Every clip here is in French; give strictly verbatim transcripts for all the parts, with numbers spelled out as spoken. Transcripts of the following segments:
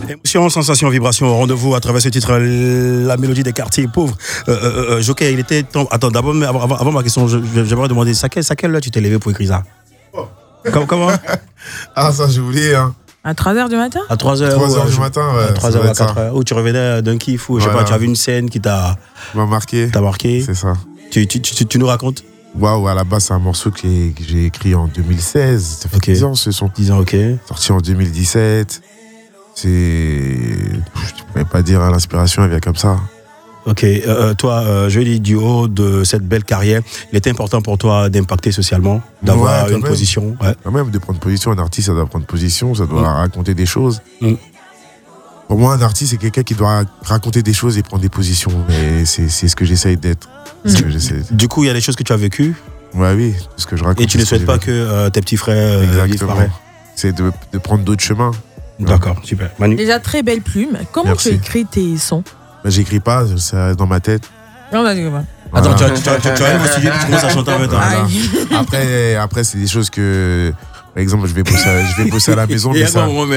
Émotion, sensation, vibration, rendez-vous à travers ce titre, la mélodie des quartiers pauvres. Euh, euh, euh, Joker, il était temps. Attends, d'abord, avant, avant, avant ma question, je, j'aimerais demander, à quelle, à quelle heure tu t'es levé pour écrire ça? Oh. Comment, comment? Ah, ça, j'ai oublié, hein. À trois heures du matin? À trois heures. trois heures du je... matin, ouais. À trois heures à quatre heures. Où tu revenais d'un kiff, ou je sais voilà. pas, tu as vu une scène qui t'a. m'a marqué. T'a marqué. C'est ça. Tu, tu, tu, tu nous racontes? Waouh, à la base, c'est un morceau que j'ai, que j'ai écrit en deux mille seize. Ça fait okay. dix ans, ce son. dix ans, ok. Sorti en deux mille dix-sept. C'est. Je ne pourrais pas dire, hein, l'inspiration, elle vient comme ça. Ok. Euh, toi, euh, je dis, du haut de cette belle carrière, il était important pour toi d'impacter socialement, d'avoir ouais, une même. position. Ouais. Quand même, de prendre position. Un artiste, ça doit prendre position, ça doit mmh. raconter des choses. Mmh. Pour moi, un artiste, c'est quelqu'un qui doit raconter des choses et prendre des positions. Et c'est, c'est ce que j'essaye d'être. Mmh. Que j'essaie. Du coup, il y a des choses que tu as vécues. Ouais, oui, ce que je raconte. Et tu ne souhaites pas que euh, tes petits frères euh, vivent pareil. C'est de, de prendre d'autres chemins. D'accord, ouais. Super. Manu. Déjà, très belle plume. Comment Merci. tu écris tes sons? Ben, j'écris pas, ça reste dans ma tête. Non, vas-y, voilà. Attends, tu arrives au studio, tu commences à chanter en même temps. Après, après, c'est des choses que, par exemple, je vais bosser à, je vais bosser à la maison. Il y a ça... non,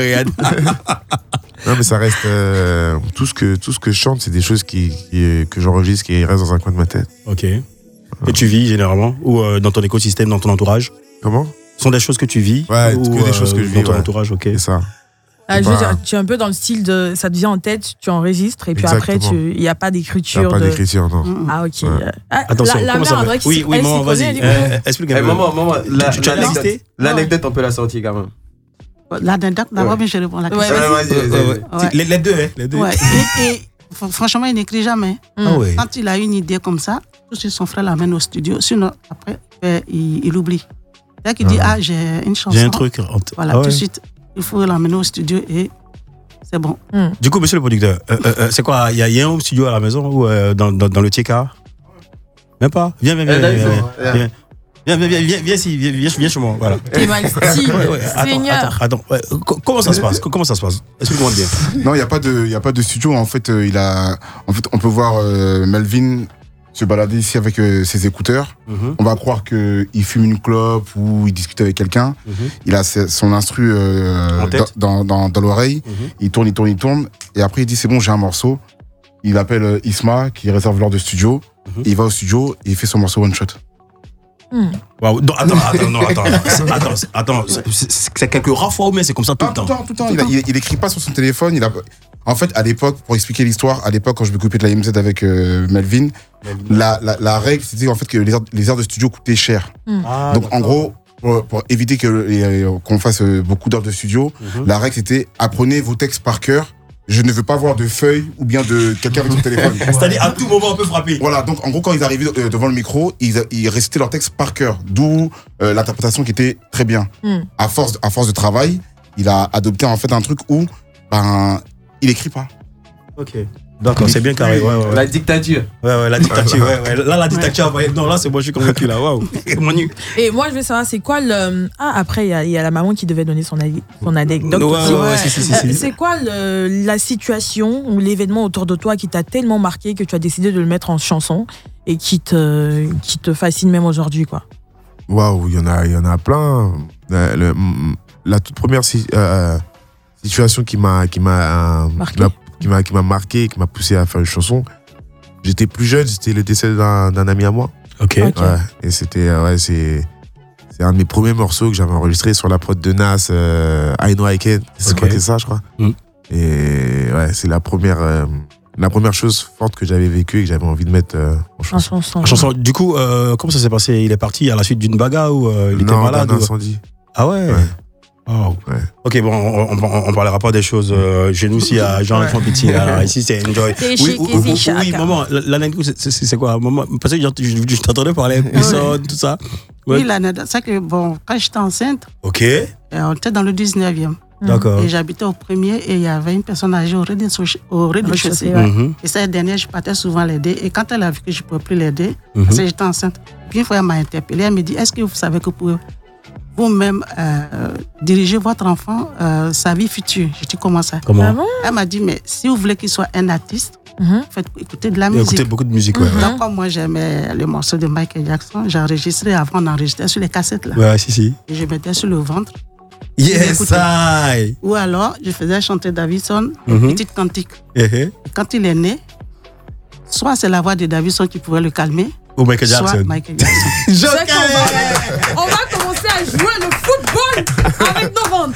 mais ça reste euh, tout ce que tout ce que je chante, c'est des choses qui, qui que j'enregistre, qui restent dans un coin de ma tête. Ok. Et tu vis généralement ou euh, dans ton écosystème, dans ton entourage? Comment? Ce sont des choses que tu vis? Ouais, ou, que des choses que je vis dans ton ouais. entourage, ok. C'est ça. Ah, je veux dire, tu es un peu dans le style de ça te vient en tête, tu enregistres et puis Exactement. après il n'y a pas d'écriture. Il n'y a pas de... d'écriture, non. Ah, ok. Ouais. Ah, Attention, la, la comment ça va? Oui, oui, maman, vas-y. Euh, Explique-moi. Hey, maman, maman, la, tu, tu as l'anecdote, l'anecdote, on peut la sortir quand même. L'anecdote, d'abord, mais je réponds à la question. Ouais, vas-y, vas-y, vas-y. Ouais. Les, les deux, hein, les deux. Ouais. Et, et franchement, il n'écrit jamais. Ah ouais. Quand il a une idée comme ça, tout de suite, son frère l'amène au studio. Sinon, après, il, il oublie. Dès qu'il ah. dit, ah, j'ai une chanson. J'ai un truc. Voilà, ah ouais. tout de suite, il faut l'amener au studio et c'est bon. Mm. Du coup, monsieur le producteur, euh, euh, c'est quoi? Il y, y a un studio à la maison ou euh, dans, dans, dans le T K? Même pas? Viens, viens, viens. Viens, viens, viens. Viens, viens, viens, viens, viens, ici, viens, viens, viens chez moi, voilà. T'es mal style, ouais, ouais. Seigneur. Attends, attends, ouais. Comment ça se passe? Comment ça se passe? Explique-moi bien. Non, il n'y a pas de, il y a pas de studio. En fait, euh, il a, en fait, on peut voir euh, Melvin se balader ici avec euh, ses écouteurs. Mm-hmm. On va croire qu'il fume une clope ou il discute avec quelqu'un. Mm-hmm. Il a son instru euh, dans, dans, dans l'oreille. Mm-hmm. Il tourne, il tourne, il tourne. Et après, il dit c'est bon, j'ai un morceau. Il appelle euh, Isma qui réserve l'heure de studio. Mm-hmm. Et il va au studio et il fait son morceau one shot. Mm. Wow. Non, attends, attends, non, attends, attends, attends, c'est, c'est, c'est quelques rares fois ou mais c'est comme ça tout ah, le temps. Tout le temps, tout le temps. Il, a, il, il écrit pas sur son téléphone. Il a, en fait, à l'époque, pour expliquer l'histoire, à l'époque, quand je m'occupais de la M Z avec euh, Melvin, Melvin. La, la, la règle, c'était en fait que les heures, les heures de studio coûtaient cher. Mm. Ah, donc, d'accord. En gros, pour, pour éviter que, qu'on fasse beaucoup d'heures de studio, mm-hmm. la règle, c'était apprenez vos textes par cœur. Je ne veux pas voir de feuilles ou bien de quelqu'un avec son téléphone. C'est-à-dire, à tout moment, on peut frapper. Voilà, donc en gros, quand ils arrivaient devant le micro, ils, ils récitaient leur texte par cœur. D'où euh, l'interprétation qui était très bien. Mm. À force, à force de travail, il a adopté en fait un truc où ben, il écrit pas. Ok. D'accord, c'est bien carré. Ouais, ouais, ouais. La dictature. Ouais, ouais, la dictature. Ouais, ouais. Là, la dictature, ouais. Non, là, c'est moi, je suis convaincu, là. Waouh. Et moi, je veux savoir, c'est quoi le. Ah, après, il y, y a la maman qui devait donner son, son anecdote. Ouais, ouais, ouais, si, si, si, si. C'est quoi le, la situation ou l'événement autour de toi qui t'a tellement marqué que tu as décidé de le mettre en chanson et qui te, qui te fascine même aujourd'hui, quoi? Waouh, il y en a, il y en a plein. Euh, le, la toute première si, euh, situation qui m'a, qui m'a, marqué. Euh, qui m'a qui m'a marqué, qui m'a poussé à faire une chanson. J'étais plus jeune, c'était le décès d'un, d'un ami à moi. Ok. Ouais, et c'était ouais, c'est c'est un de mes premiers morceaux que j'avais enregistré sur la prod de Nas, euh, I Know I Can. C'est okay. quoi, c'est ça, je crois. Mm. Et ouais, c'est la première euh, la première chose forte que j'avais vécue et que j'avais envie de mettre euh, en chanson. En chanson. En chanson. Du coup, euh, comment ça s'est passé? Il est parti à la suite d'une bagarre ou euh, il non, était malade? Non, d'un ou... incendie. Ah ouais. ouais. Oh. Ouais. Ok, bon, on, on, on parlera pas des choses euh, chez nous aussi à Jean Enfant Pitié. Alors ici, c'est Enjoy. C'est oui, chic, oui, oui, oui, maman, l'anecdote, c'est, c'est, c'est quoi, maman? Parce que je, je, je t'entendais parler personne, tout ça. Ouais. Oui, l'anecdote, c'est que bon, quand j'étais enceinte, ok, on était dans le dix-neuvième. D'accord. Et j'habitais au premier et il y avait une personne âgée au rez-de-chaussée. Au rez-de-chaussée. Ouais. Mm-hmm. Et cette dernière, je partais souvent l'aider. Et quand elle a vu que je ne pouvais plus l'aider, mm-hmm. parce que j'étais enceinte, puis une fois, elle m'a interpellée. Elle me dit, est-ce que vous savez que vous pouvez vous-même euh, diriger votre enfant, euh, sa vie future? Je dis, comment ça? Comment? Ah bon? Elle m'a dit, mais si vous voulez qu'il soit un artiste, mm-hmm. faites écouter de la et musique. Écoutez beaucoup de musique, ouais. Mm-hmm. Donc, comme moi, j'aimais les morceaux de Michael Jackson, j'enregistrais avant d'enregistrer sur les cassettes, là. Ouais, si, si. Et je mettais sur le ventre. Yes, I. Ou alors, je faisais chanter Davidson, Mhm. une petite cantique. Eh, eh. Et quand il est né, soit c'est la voix de Davidson qui pouvait le calmer, Ou Michael soit Jackson. Michael Jackson. C'est qu'on va, on va commencer à jouer le football avec nos ventres.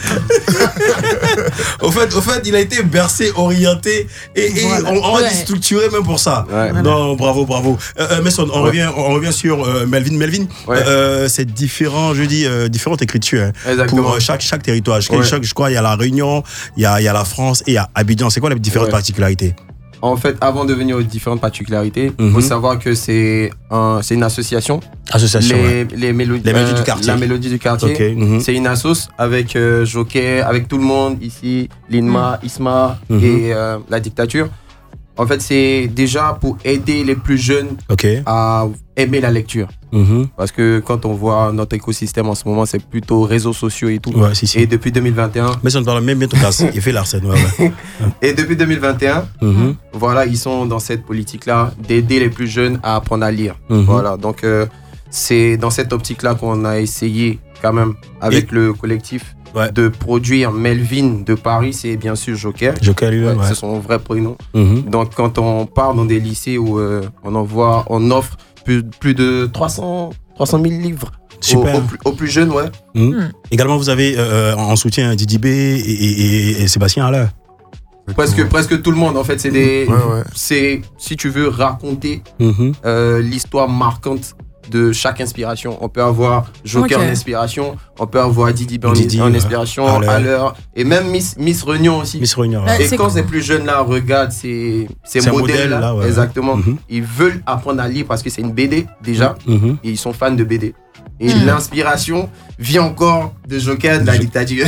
Au fait, au fait, il a été bercé, orienté et, et Voilà. on, on a Ouais. dit structuré même pour ça. Ouais. Non, bravo, bravo. Euh, euh, Mason, on Ouais. revient, on revient sur euh, Melvin. Melvin, Ouais. euh, c'est différent, je dis, euh, différentes écritures hein, Exactement. pour euh, chaque, chaque territoire. Je, Ouais. chaque- je crois il y a la Réunion, il y a, il y a la France et il y a Abidjan. C'est quoi les différentes Ouais. particularités? En fait, avant de venir aux différentes particularités, il Mhm. faut savoir que c'est un, c'est une association. Association. ouais. Les, les mélodies, Les mélodies euh, du quartier. La mélodie du quartier. Ok. mhm. C'est une assoce avec euh, Joker, avec tout le monde ici, l'Inma, Isma Mhm. et euh, la dictature. En fait, c'est déjà pour aider les plus jeunes Ok. à aimer la lecture. Mhm. Parce que quand on voit notre écosystème en ce moment, c'est plutôt réseaux sociaux et tout. Ouais, si, si. Et depuis deux mille vingt et un, Mason parle même bien ton casse. Il fait l'arsène. Ouais, ouais. et depuis deux mille vingt et un, Mhm. voilà, ils sont dans cette politique-là d'aider les plus jeunes à apprendre à lire. Mhm. Voilà, donc euh, c'est dans cette optique-là qu'on a essayé quand même avec le collectif Ouais. de produire Melvin de Paris, c'est bien sûr Joker. Joker lui-même, Ouais, ouais. C'est son vrai prénom. Mhm. Donc quand on part dans des lycées où euh, on envoie, on offre plus, plus de trois cents mille livres aux, Super. aux plus, aux plus jeunes, ouais. Mhm. Mm. Également, vous avez euh, en soutien Didi B et, et, et- et Sébastien Haller. Presque, presque tout le monde en fait, c'est des, Ouais, ouais. c'est si tu veux raconter Mhm. euh, l'histoire marquante de chaque inspiration. On peut avoir Joker Ok. en inspiration, on peut avoir Didi B en, Didi, en ouais. inspiration, À l'heure. à l'heure, et même Miss, Miss Réunion aussi. Miss Réunion. Ouais. Et c'est quand cool. ces plus jeunes là regardent ces, ces Ces modèles là, modèles-là, ouais. exactement, Mhm. ils veulent apprendre à lire parce que c'est une B D déjà, Mhm. et ils sont fans de B D. Et Mhm. l'inspiration vient encore de Joker de la Je- dictature.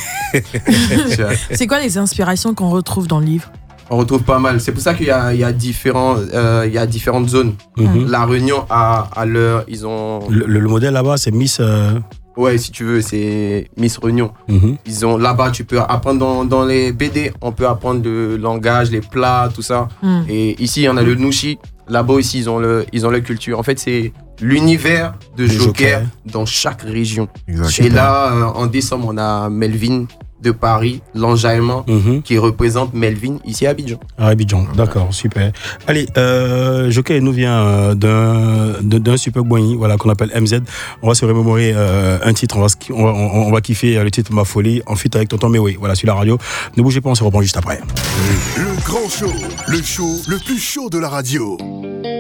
C'est quoi les inspirations qu'on retrouve dans le livre? On retrouve pas mal. C'est pour ça qu'il y a, il y a, différents, euh, il y a différentes zones. Mhm. La Réunion, à, à l'heure, ils ont... Le, le- le modèle là-bas, c'est Miss. euh, Ouais, si tu veux, c'est Miss Réunion. mhm. Ils ont là-bas, tu peux apprendre dans, dans les B D, on peut apprendre le langage, les plats, tout ça. Mm. Et ici, on a le Nushi. Là-bas aussi, ils ont le, ils ont la culture. En fait, c'est l'univers de Le Joker, Joker. dans chaque région. Exact. Et là, euh, en décembre, on a Melvin de Paris, l'enjaillement, Mhm. qui représente Melvin ici à Abidjan. À Abidjan, d'accord, super. Allez, euh, Joker nous vient euh, d'un de- d'un super boigny, voilà, qu'on appelle M Z. On va se remémorer euh, un titre, on va, ski- on, va, on- on va kiffer euh, le titre Ma Folie, en feat avec Tonton Mewe, voilà, sur la radio. Ne bougez pas, on se reprend juste après. Le grand show, le show le plus chaud de la radio.